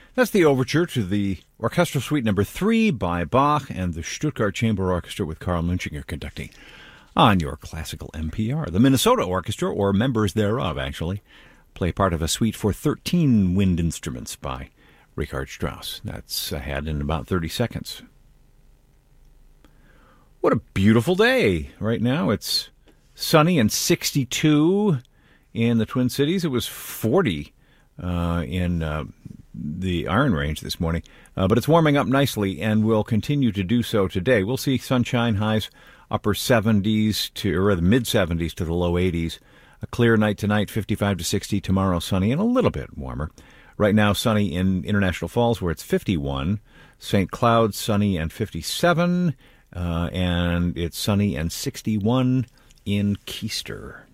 That's the overture to the Orchestral Suite No. 3 by Bach and the Stuttgart Chamber Orchestra with Karl Munchinger conducting on your classical NPR. The Minnesota Orchestra, or members thereof, actually, play part of a suite for 13 wind instruments by Richard Strauss. That's ahead in about 30 seconds. What a beautiful day right now. It's sunny and 62 in the Twin Cities. It was 40 in the Iron Range this morning, but it's warming up nicely and will continue to do so today. We'll see sunshine, highs upper 70s or the mid 70s to the low 80s. A clear night tonight, 55 to 60. Tomorrow, sunny and a little bit warmer. Right now, sunny in International Falls, where it's 51. St. Cloud, sunny and 57. And it's sunny and 61 in Keister.